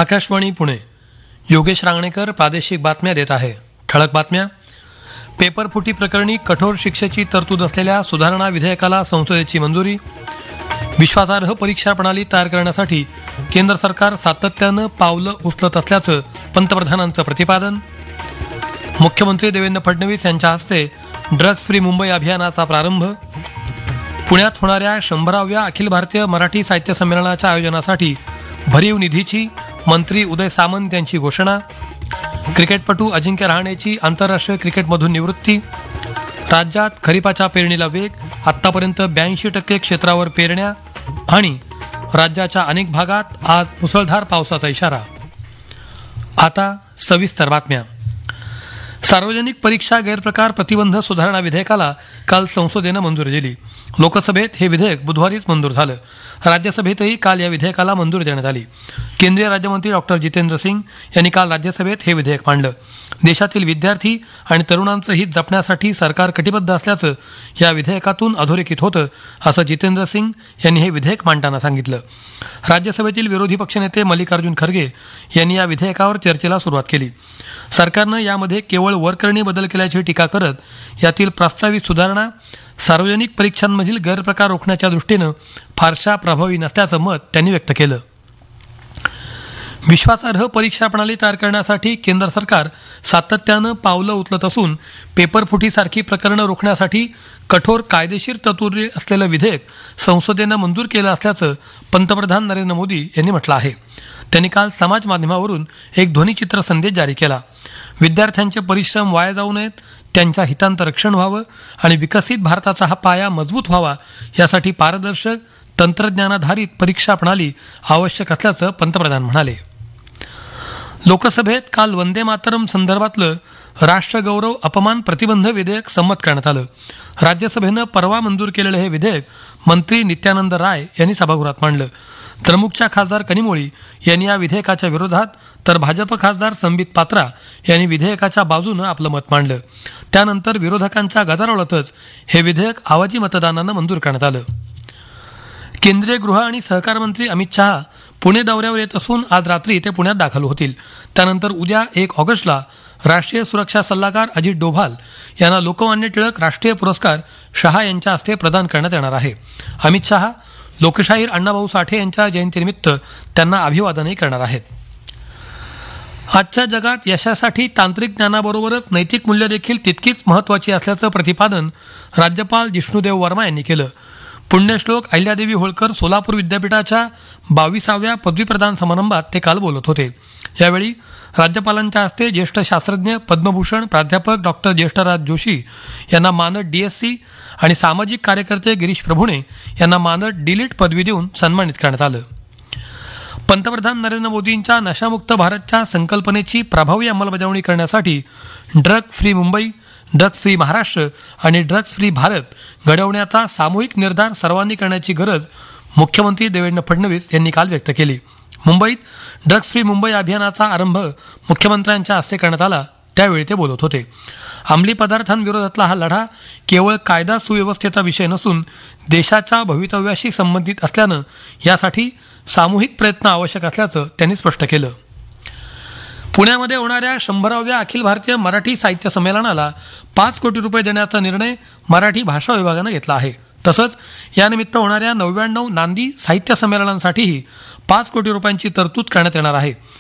आकाशवाणी पुणे. योगेश रांगणेकर प्रादेशिक बातम्या देत आहे. ठळक बातम्या. पेपरफुटी प्रकरणी कठोर शिक्षेची तरतूद असलेल्या सुधारणा विधेयकाला संसदेची मंजुरी. विश्वासार्ह परीक्षा प्रणाली तयार करण्यासाठी केंद्र सरकार सातत्यानं पावलं उचलत असल्याचं पंतप्रधानांचं प्रतिपादन. मुख्यमंत्री देवेंद्र फडणवीस यांच्या हस्ते ड्रग्ज फ्री मुंबई अभियानाचा प्रारंभ. पुण्यात होणाऱ्या 100व्या अखिल भारतीय मराठी साहित्य संमेलनाच्या आयोजनासाठी भरीव निधीची मंत्री उदय सामंत यांची घोषणा. क्रिकेटपटू अजिंक्य रहाणेची आंतरराष्ट्रीय क्रिकेटमधून निवृत्ती. राज्यात खरीपाच्या पेरणीला वेग. आतापर्यंत 82% क्षेत्रावर पेरण्या. आणि राज्याच्या अनेक भागात आज मुसळधार पावसाचा इशारा. आता सविस्तर बातम्या. सार्वजनिक परीक्षा गैरप्रकार प्रतिबंध सुधारणा विधेयकाला काल संसदेनं मंजुरी दिली. लोकसभेत हे विधेयक बुधवारीच मंजूर झालं. राज्यसभेतही काल या विधेयकाला मंजुरी देण्यात आली. केंद्रीय राज्यमंत्री डॉक्टर जितेंद्र सिंग यांनी काल राज्यसभेत हे विधेयक मांडलं. देशातील विद्यार्थी आणि तरुणांचं हित जपण्यासाठी सरकार कटिबद्ध असल्याचं या विधेयकातून अधोरेखित होतं, असं जितेंद्र सिंग यांनी हे विधेयक मांडताना सांगितलं. राज्यसभेतील विरोधी पक्षनेते मल्लिकार्जुन खरगे यांनी या विधेयकावर चर्चेला सुरुवात केली. सरकारनं यामध्ये केवळ वरकरणी बदल केल्याची टीका करत यातील प्रस्तावित सुधारणा सार्वजनिक परीक्षांमधील गैरप्रकार रोखण्याच्या दृष्टीनं फारशा प्रभावी नसल्याचं मत त्यांनी व्यक्त केलं. विश्वासार्ह परीक्षा प्रणाली तयार करण्यासाठी केंद्र सरकार सातत्यानं पावलं उचलत असून पेपरफुटीसारखी प्रकरणं रोखण्यासाठी कठोर कायदेशीर तरतुदी असलेलं विधेयक संसदेनं मंजूर केलं असल्याचं पंतप्रधान नरेंद्र मोदी यांनी म्हटलं आहे. त्यांनी काल समाज माध्यमावरून एक ध्वनिचित्र संदेश जारी केला. विद्यार्थ्यांचे परिश्रम वाया जाऊ नयेत, त्यांच्या हितांचं रक्षण व्हावं आणि विकसित भारताचा हा पाया मजबूत व्हावा यासाठी पारदर्शक तंत्रज्ञानाधारित परीक्षा प्रणाली आवश्यक असल्याचं पंतप्रधान म्हणाले. लोकसभेत काल वंदे मातरम संदर्भातलं राष्ट्रगौरव अपमान प्रतिबंध विधेयक संमत करण्यात आलं. राज्यसभेनं परवा मंजूर केलेलं हे विधेयक मंत्री नित्यानंद राय यांनी सभागृहात मांडलं. द्रमुकच्या खासदार कनिमोळी यांनी या विधेयकाच्या विरोधात तर भाजप खासदार संबित पात्रा यांनी विधेयकाच्या बाजूनं आपलं मत मांडलं. त्यानंतर विरोधकांच्या गदारोळातच हे विधेयक आवाजी मतदानानं मंजूर करण्यात आलं. केंद्रीय गृह आणि सहकार मंत्री अमित शहा पुणे दौऱ्यावर येत असून आज रात्री ते पुण्यात दाखल होतील. त्यानंतर उद्या 1 ऑगस्टला राष्ट्रीय सुरक्षा सल्लागार अजित डोभाल यांना लोकमान्य टिळक राष्ट्रीय पुरस्कार शहा यांच्या हस्ते प्रदान करण्यात येणार आहे. अमित शहा लोकशाहीर अण्णाभाऊ साठे यांच्या जयंतीनिमित्त त्यांना अभिवादनही करणार आहेत. आजच्या जगात यशासाठी तांत्रिक ज्ञानाबरोबरच नैतिक मूल्य देखील तितकीच महत्त्वाची असल्याचं प्रतिपादन राज्यपाल जिष्णुदेव वर्मा यांनी केलं. पुण्यश्लोक अहिल्यादेवी होळकर सोलापूर विद्यापीठाच्या 22व्या पदवीप्रदान समारंभात ते काल बोलत होते. यावेळी राज्यपालांच्या हस्ते ज्येष्ठ शास्त्रज्ञ पद्मभूषण प्राध्यापक डॉक्टर ज्येष्ठराज जोशी यांना मानद डीएससी आणि सामाजिक कार्यकर्ते गिरीश प्रभुणे यांना मानद डीलिट पदवी देऊन सन्मानित करण्यात आलं. पंतप्रधान नरेंद्र मोदींच्या नशामुक्त भारतच्या संकल्पनेची प्रभावी अंमलबजावणी करण्यासाठी drug free Mumbai, drugs free Maharashtra आणि ड्रग्ज फ्री भारत घडवण्याचा सामूहिक निर्धार सर्वांनी करण्याची गरज मुख्यमंत्री देवेंद्र फडणवीस यांनी काल व्यक्त केली. मुंबईत ड्रग्ज फ्री मुंबई अभियानाचा आरंभ मुख्यमंत्र्यांच्या हस्ते करण्यात आला. त्यावेळी ते बोलत होते. अंमली पदार्थांविरोधातला हा लढा केवळ कायदा सुव्यवस्थेचा विषय नसून देशाच्या भवितव्याशी संबंधित असल्यानं यासाठी सामूहिक प्रयत्न आवश्यक असल्याचं त्यांनी स्पष्ट केलं. पुण्यामध्ये होणाऱ्या 100व्या अखिल भारतीय मराठी साहित्य संमेलनाला 5 कोटी रुपये देण्याचा निर्णय मराठी भाषा विभागानं घेतला आहे. तसंच यानिमित्त होणाऱ्या 99 नांदी साहित्य संमेलनांसाठीही 5 कोटी रुपयांची तरतूद करण्यात येणार आहे.